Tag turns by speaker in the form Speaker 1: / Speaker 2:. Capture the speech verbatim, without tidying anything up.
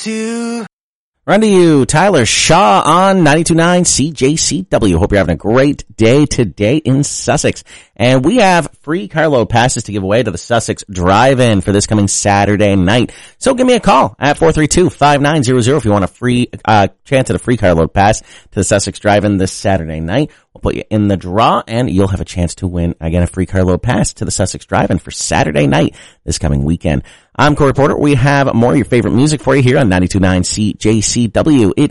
Speaker 1: to...
Speaker 2: Run to you, Tyler Shaw on ninety-two point nine C J C W. Hope you're having a great day today in Sussex. And we have free carload passes to give away to the Sussex Drive-In for this coming Saturday night. So give me a call at four three two, five nine zero zero if you want a free uh chance at a free carload pass to the Sussex Drive-In this Saturday night. We'll put you in the draw, and you'll have a chance to win, again, a free carload pass to the Sussex Drive-In for Saturday night this coming weekend. I'm Corey Porter. We have more of your favorite music for you here on ninety-two point nine C J C W. It